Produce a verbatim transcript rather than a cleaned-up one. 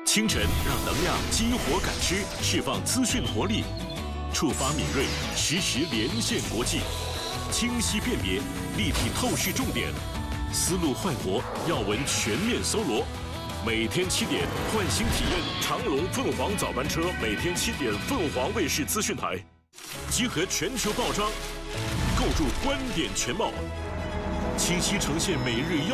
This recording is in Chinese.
清晨让能量激活感知，释放资讯活力，触发敏锐，实时连线国际，清晰辨别，立体透视重点，思路焕活，要闻全面搜罗。每天七点，换新体验长隆凤凰早班车，每天七点，凤凰卫视资讯台，集合全球报章，构筑观点全貌，清晰呈现每日要。